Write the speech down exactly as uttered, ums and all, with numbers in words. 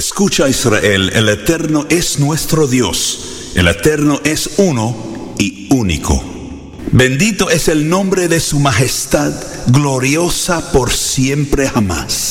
Escucha, Israel, el Eterno es nuestro Dios. El Eterno es uno y único. Bendito es el nombre de su majestad, gloriosa por siempre jamás.